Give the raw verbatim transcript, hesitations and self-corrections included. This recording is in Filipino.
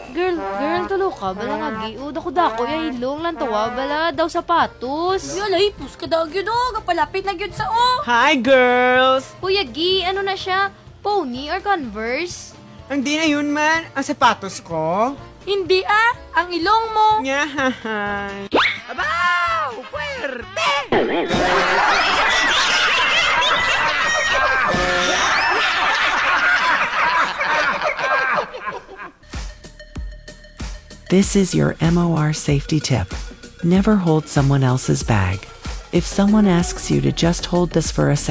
Girl, girl, tulo ka. Bala nga, giud ako dako. Ya, ilong lang tawa. Bala daw sapatos. Yalay, pus ka daw yun o. Kapalapit na yun sa o. Hi, girls! Kuya Gi, ano na siya? Pony or Converse? Hindi na yun man, ang sapatos ko. Hindi ah, ang ilong mo. Nyahahay. Abaw! Puwerte! This is your M O R safety tip. Never hold someone else's bag. If someone asks you to just hold this for a second,